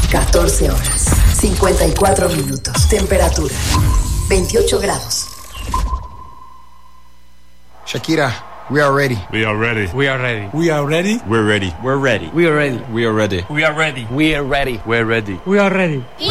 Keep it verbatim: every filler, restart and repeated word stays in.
catorce horas, cincuenta y cuatro minutos. Temperatura, veintiocho grados. Shakira, we are ready. We are ready. We are ready. We are ready. We're ready. We're ready. We are ready. We are ready. We are ready. We are ready. We're ready. We are ready.